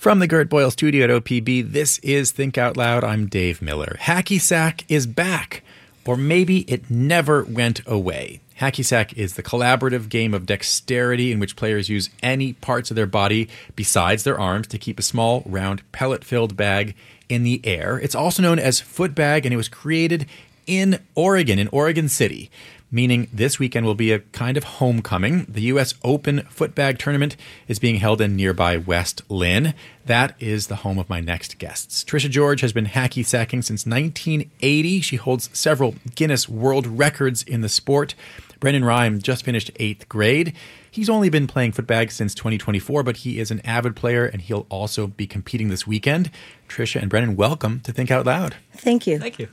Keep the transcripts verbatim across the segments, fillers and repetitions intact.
From the Gert Boyle studio at O P B, this is Think Out Loud. I'm Dave Miller. Hacky Sack is back, or maybe it never went away. Hacky Sack is the collaborative game of dexterity in which players use any parts of their body besides their arms to keep a small, round, pellet-filled bag in the air. It's also known as Footbag, and it was created in Oregon, in Oregon City, meaning this weekend will be a kind of homecoming. The U S Open Footbag Tournament is being held in nearby West Lynn. That is the home of my next guests. Trisha George has been hacky sacking since nineteen eighty. She holds several Guinness World Records in the sport. Brendan Rhyme just finished eighth grade. He's only been playing footbag since twenty twenty-four, but he is an avid player, and he'll also be competing this weekend. Trisha and Brendan, welcome to Think Out Loud. Thank you. Thank you.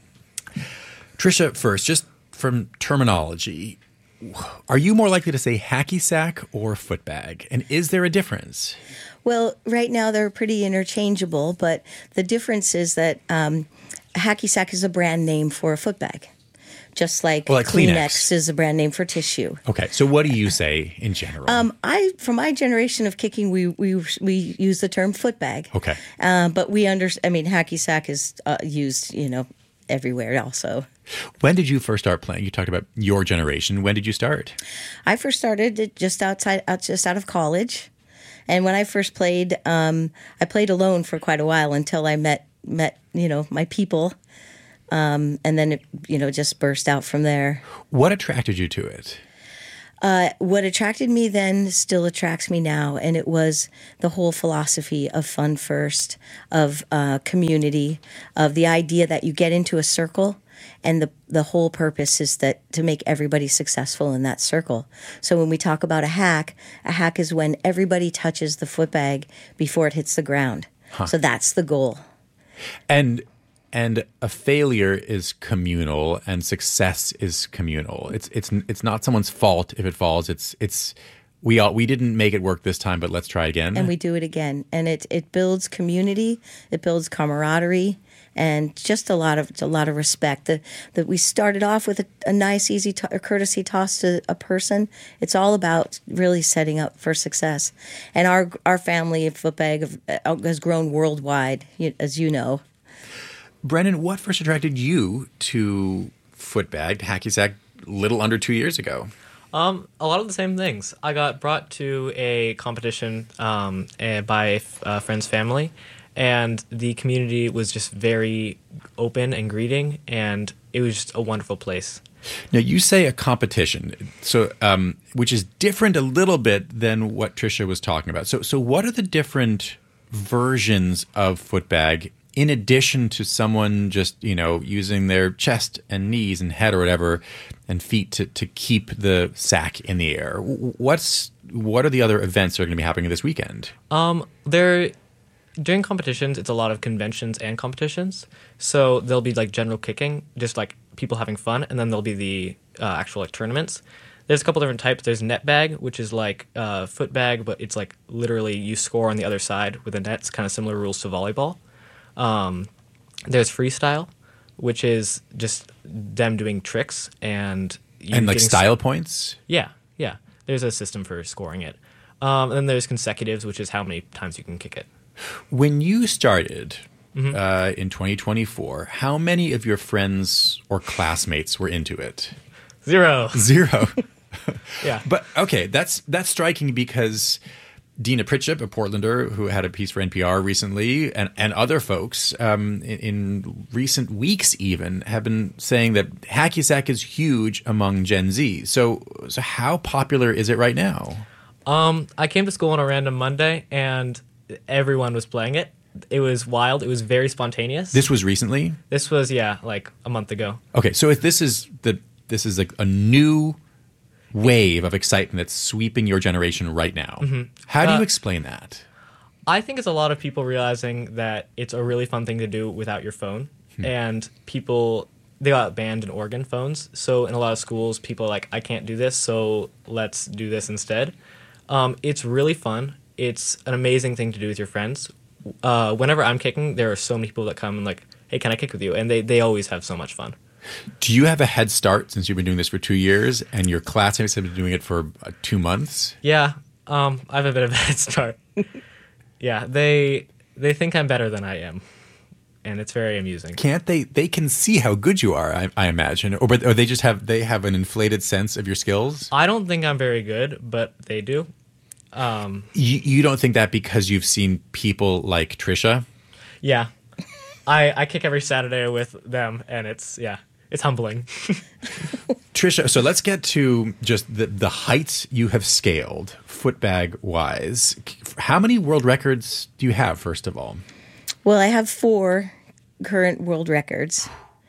Trisha, first, just from terminology, are you more likely to say hacky sack or footbag? And is there a difference? Well, right now they're pretty interchangeable, but the difference is that um, hacky sack is a brand name for a footbag, just like, well, like Kleenex. Kleenex is a brand name for tissue. Okay, so what do you say in general? Um, I, for my generation of kicking, we we we use the term footbag. Okay, uh, but we under, I mean, hacky sack is uh, used, you know, everywhere also. When did you first start playing? You talked about your generation. When did you start? I first started just outside, out, just out of college, and when I first played, um, I played alone for quite a while until I met met you know my people, um, and then it you know just burst out from there. What attracted you to it? Uh, what attracted me then still attracts me now, and it was the whole philosophy of fun first, of uh, community, of the idea that you get into a circle, and the the whole purpose is that to make everybody successful in that circle. So when we talk about a hack, a hack is when everybody touches the footbag before it hits the ground. Huh. So that's the goal. And and a failure is communal, and success is communal. It's it's it's not someone's fault if it falls. It's it's we all we didn't make it work this time, but let's try again. And we do it again, and it it builds community, it builds camaraderie, and just a lot of a lot of respect. That that we started off with a, a nice, easy to, a courtesy toss to a person. It's all about really setting up for success. And our our family of footbag has grown worldwide, as you know. Brendan, what first attracted you to footbag, to hacky sack, little under two years ago? Um, a lot of the same things. I got brought to a competition um, uh, by a, f- a friend's family, and the community was just very open and greeting, and it was just a wonderful place. Now, you say a competition, so um, which is different a little bit than what Trisha was talking about. So, so what are the different versions of footbag in addition to someone just, you know, using their chest and knees and head or whatever and feet to, to keep the sack in the air? What's what are the other events that are going to be happening this weekend? Um, there, during competitions, it's a lot of conventions and competitions. So there'll be like general kicking, just like people having fun, and then there'll be the uh, actual like tournaments. There's a couple different types. There's net bag, which is like uh, foot bag, but it's like literally you score on the other side with a net. It's kind of similar rules to volleyball. Um, there's freestyle, which is just them doing tricks and you and like getting style s- points. Yeah, yeah. There's a system for scoring it. Um, and then there's consecutives, which is how many times you can kick it. When you started Mm-hmm. uh, in twenty twenty-four, how many of your friends or classmates were into it? Zero. Zero. Yeah. But okay, that's that's striking because Dina Pritchett, a Portlander who had a piece for N P R recently, and, and other folks um, in, in recent weeks even have been saying that hacky sack is huge among Gen Z. So, so how popular is it right now? Um, I came to school on a random Monday, and everyone was playing it. It was wild. It was very spontaneous. This was recently? This was, yeah, like a month ago. Okay, so if this is the this is like a new wave of excitement that's sweeping your generation right now. Mm-hmm. How do Uh, you explain that? I think it's a lot of people realizing that it's a really fun thing to do without your phone. Hmm. And people, they got banned in Oregon phones. So in a lot of schools, people are like, I can't do this, so let's do this instead. Um, it's really fun. It's an amazing thing to do with your friends. Uh, whenever I'm kicking, there are so many people that come and like, hey, can I kick with you? And they, they always have so much fun. Do you have a head start since you've been doing this for two years and your classmates have been doing it for uh, two months? Yeah, um, I have a bit of a head start. Yeah, they they think I'm better than I am, and it's very amusing. Can't they? They can see how good you are, I, I imagine, or but or they just have they have an inflated sense of your skills. I don't think I'm very good, but they do. Um, you, you don't think that because you've seen people like Trisha? Yeah, I I kick every Saturday with them, and it's yeah, it's humbling. Trisha, so let's get to just the the heights you have scaled, footbag wise. How many world records do you have? First of all, well, I have four current world records.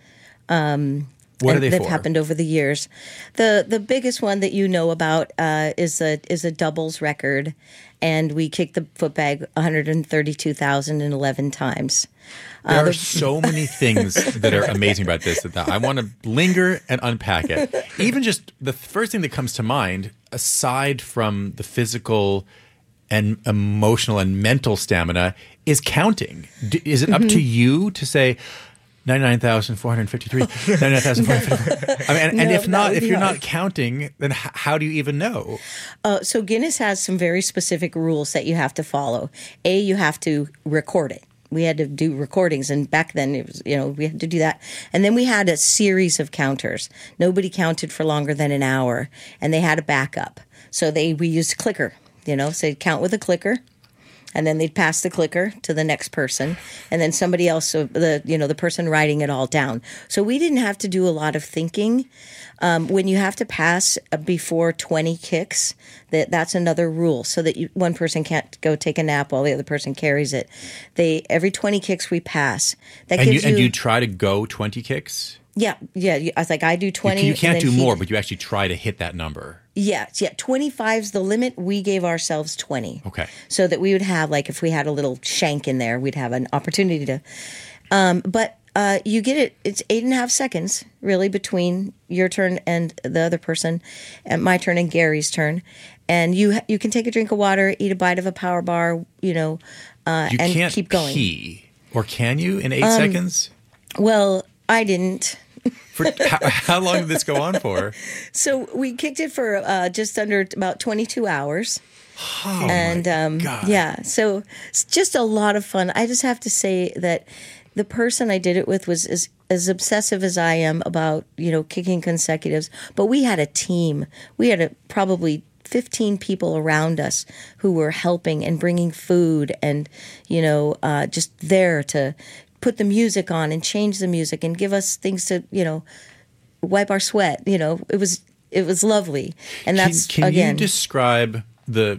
Um, what are they that for? happened over the years. The the biggest one that you know about uh, is a is a doubles record, and we kicked the footbag one hundred thirty-two thousand eleven times. There uh, are the, so many things that are amazing about this that I want to linger and unpack it. Even just the first thing that comes to mind, aside from the physical and emotional and mental stamina, is counting. D- is it up mm-hmm. to you to say ninety-nine thousand four hundred fifty-three, ninety-nine thousand four hundred fifty-three? I mean, and, no, and if not, if you're hard. not counting, then h- how do you even know? Uh, so Guinness has some very specific rules that you have to follow. A, you have to record it. We had to do recordings, and back then it was, you know, we had to do that. And then we had a series of counters. Nobody counted for longer than an hour, and they had a backup. So they we used clicker, you know, so they'd count with a clicker, and then they'd pass the clicker to the next person, and then somebody else, so the you know the person writing it all down. So we didn't have to do a lot of thinking. Um, when you have to pass before twenty kicks, that that's another rule, so that you, one person can't go take a nap while the other person carries it. They every twenty kicks we pass. That And you, gives and you, you try to go twenty kicks? yeah yeah. I was like I do You, twenty. you can't and do then he- more, but you actually try to hit that number. Yeah, yeah. twenty-five's the limit. We gave ourselves twenty. Okay. So that we would have, like, if we had a little shank in there, we'd have an opportunity to. Um, but uh, you get it. It's eight and a half seconds, really, between your turn and the other person, and my turn and Gary's turn. And you you can take a drink of water, eat a bite of a power bar, you know, uh, You and can't keep going. pee, or can you in eight Um, seconds? Well, I didn't. For how, how long did this go on for? So we kicked it for uh, just under about twenty-two hours. Oh and my um, God. yeah, so it's just a lot of fun. I just have to say that the person I did it with was as, as obsessive as I am about, you know, kicking consecutives. But we had a team. We had a, probably fifteen people around us who were helping and bringing food and, you know, uh, just there to put the music on and change the music and give us things to, you know, wipe our sweat. You know, it was it was lovely. And that's Can, can again. you describe the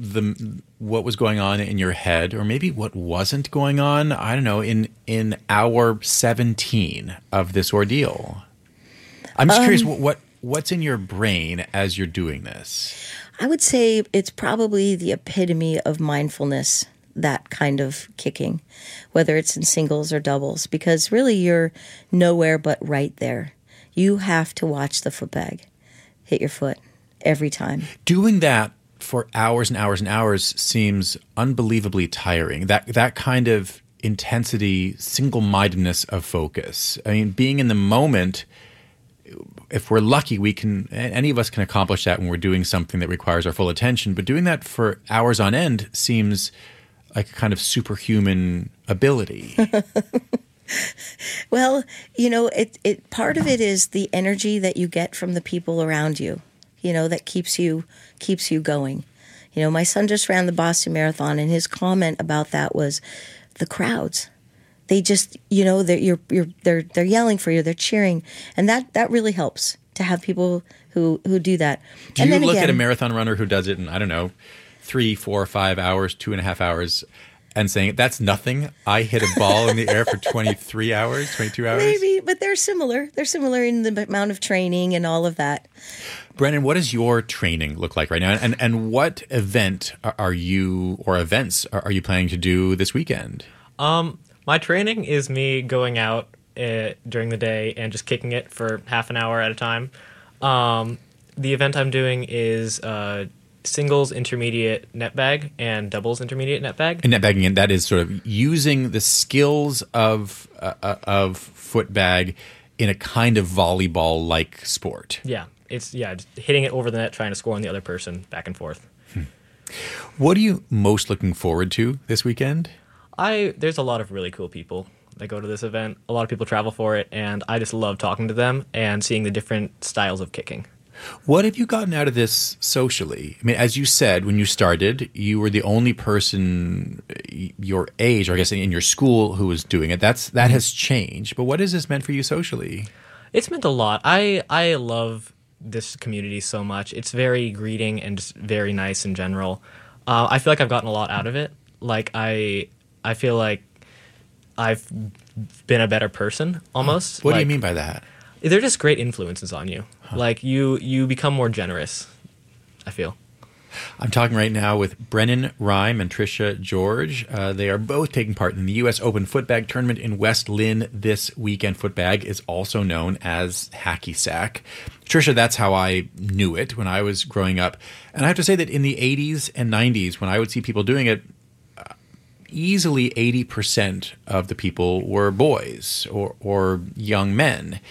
the what was going on in your head, or maybe what wasn't going on? I don't know. In in hour seventeen of this ordeal, I'm just Um, curious what, what what's in your brain as you're doing this. I would say it's probably the epitome of mindfulness, that kind of kicking, whether it's in singles or doubles, because really you're nowhere but right there. You have to watch the footbag hit your foot every time. Doing that for hours and hours and hours seems unbelievably tiring. That that kind of intensity, single-mindedness of focus. I mean, being in the moment, if we're lucky, we can, any of us can accomplish that when we're doing something that requires our full attention. But doing that for hours on end seems like a kind of superhuman ability. Well, you know, it, it part of it is the energy that you get from the people around you, you know, that keeps you keeps you going. You know, my son just ran the Boston Marathon, and his comment about that was the crowds. They just, you know, they're you're, you're they're they're yelling for you, they're cheering, and that that really helps to have people who who do that. Do and you then look again, at a marathon runner who does it in, I don't know, three, four, five hours, two and a half hours, and saying, that's nothing? I hit a ball in the air for twenty-three hours, twenty-two hours? maybe, but they're similar. They're similar in the amount of training and all of that. Brennan, what does your training look like right now? And and what event are you, or events are you planning to do this weekend? Um, my training is me going out uh, during the day and just kicking it for half an hour at a time. Um, the event I'm doing is uh, singles intermediate net bag and doubles intermediate net bag. And netbagging, and that is sort of using the skills of uh, of footbag in a kind of volleyball-like sport. Yeah, it's yeah, just hitting it over the net, trying to score on the other person, back and forth. Hmm. What are you most looking forward to this weekend? I there's a lot of really cool people that go to this event. A lot of people travel for it, and I just love talking to them and seeing the different styles of kicking. What have you gotten out of this socially? I mean, as you said, when you started, you were the only person your age, or I guess in your school, who was doing it. That's that has changed. But what has this meant for you socially? It's meant a lot. I I love this community so much. It's very greeting and just very nice in general. Uh, I feel like I've gotten a lot out of it. Like I I feel like I've been a better person almost. What like, do you mean by that? They're just great influences on you. Huh. Like you, you become more generous, I feel. I'm talking right now with Brennan Rhyme and Trisha George. Uh, they are both taking part in the U S Open Footbag Tournament in West Lynn this weekend. Footbag is also known as hacky sack. Trisha, that's how I knew it when I was growing up. And I have to say that in the eighties and nineties, when I would see people doing it, uh, easily eighty percent of the people were boys or, or young men.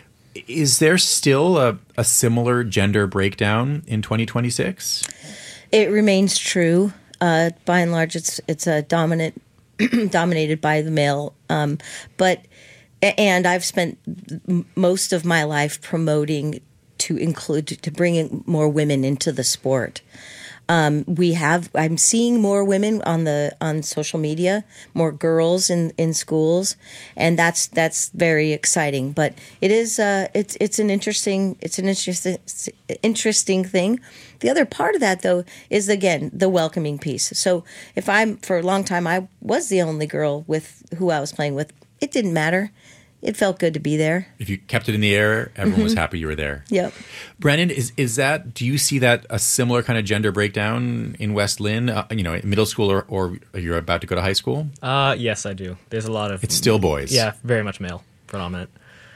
Is there still a, a similar gender breakdown in twenty twenty-six? It remains true. Uh, by and large, it's it's a dominant dominated by the male. Um, but and I've spent most of my life promoting to include to bring in more women into the sport. Um, we have. I'm seeing more women on the on social media, more girls in, in schools, and that's that's very exciting. But it is uh, it's it's an interesting it's an interesting interesting thing. The other part of that, though, is again the welcoming piece. So if I'm for a long time I was the only girl with who I was playing with, it didn't matter. It felt good to be there. If you kept it in the air, everyone mm-hmm. was happy you were there. Yep. Brennan, is is that? Do you see that a similar kind of gender breakdown in West Lynn? Uh, you know, middle school, or, or you're about to go to high school? Uh, yes, I do. There's a lot of. It's still boys. Yeah, very much male predominant.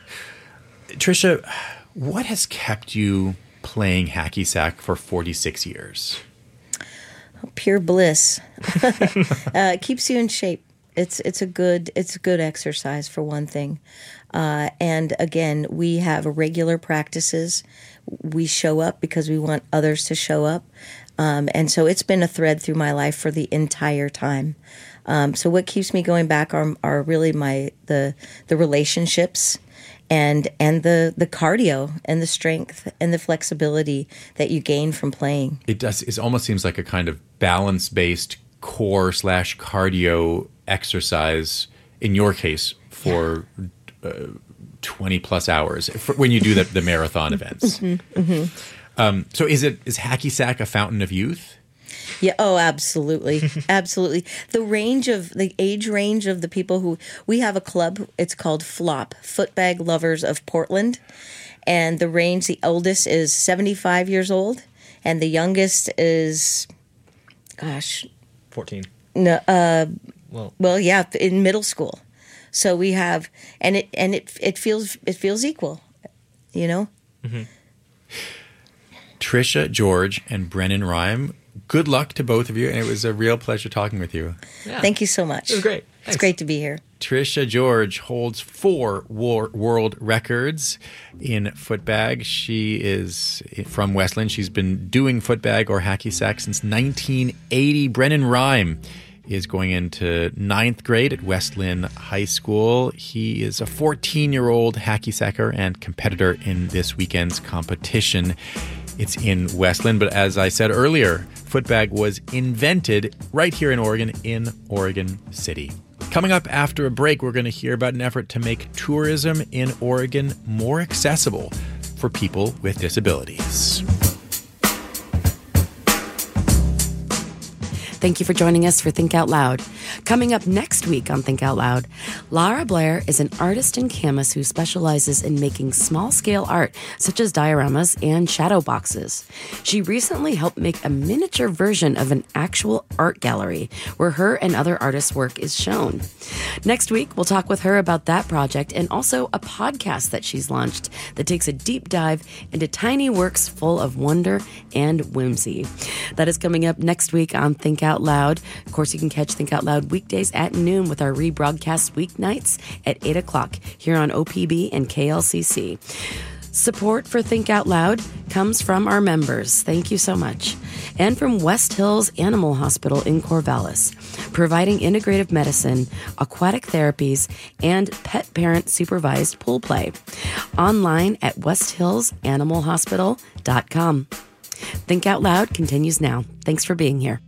Trisha, what has kept you playing hacky sack for forty-six years? Oh, pure bliss. uh, it keeps you in shape. It's it's a good it's a good exercise for one thing, uh, and again we have regular practices. We show up because we want others to show up, um, and so it's been a thread through my life for the entire time. Um, so what keeps me going back are, are really my the the relationships, and and the the cardio and the strength and the flexibility that you gain from playing. It does. It almost seems like a kind of balance based core slash cardio exercise in your case for uh, twenty plus hours for when you do the, the marathon events. Mm-hmm, mm-hmm. Um, so is it is hacky sack a fountain of youth? Yeah. Oh, absolutely, absolutely. The range of the age range of the people who we have a club. It's called FLOP, Footbag Lovers of Portland, and the range. The oldest is seventy-five years old, and the youngest is, gosh, fourteen. No. Uh, Well, well, yeah, in middle school. So we have, and it and it it feels it feels equal, you know. Mm-hmm. Trisha George and Brennan Rhyme, good luck to both of you, and it was a real pleasure talking with you. Yeah. Thank you so much. It was great. Thanks. It's great to be here. Trisha George holds four war- world records in footbag. She is from West Lynn. She's been doing footbag or hacky sack since nineteen eighty. Brennan Rhyme is going into ninth grade at West Lynn High School. He is a fourteen-year-old hacky sacker and competitor in this weekend's competition. It's in West Lynn, but as I said earlier, footbag was invented right here in Oregon, in Oregon City. Coming up after a break, we're going to hear about an effort to make tourism in Oregon more accessible for people with disabilities. Thank you for joining us for Think Out Loud. Coming up next week on Think Out Loud, Lara Blair is an artist in Camas who specializes in making small-scale art, such as dioramas and shadow boxes. She recently helped make a miniature version of an actual art gallery where her and other artists' work is shown. Next week, we'll talk with her about that project and also a podcast that she's launched that takes a deep dive into tiny works full of wonder and whimsy. That is coming up next week on Think Out Loud. Of course, you can catch Think Out Loud weekdays at noon with our rebroadcast weeknights at eight o'clock here on O P B and K L C C. Support for Think Out Loud comes from our members. Thank you so much. And from West Hills Animal Hospital in Corvallis, providing integrative medicine, aquatic therapies, and pet parent supervised pool play. Online at west hills animal hospital dot com. Think Out Loud continues now. Thanks for being here.